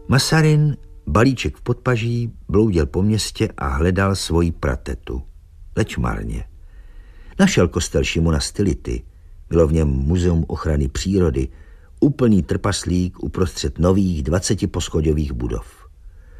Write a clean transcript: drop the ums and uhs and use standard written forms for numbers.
Masarin, balíček v podpaží, bloudil po městě a hledal svoji pratetu. Leč marně. Našel kostel Šimona Stylity. Bylo v něm muzeum ochrany přírody, úplný trpaslík uprostřed nových 20poschodových budov.